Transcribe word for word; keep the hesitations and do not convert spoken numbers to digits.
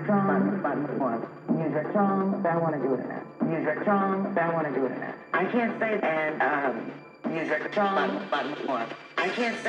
drums, one. Use your drums, I want to do it in that. Use your drums, I want to do it in that. I can't say and um, use your drums, one. I can't say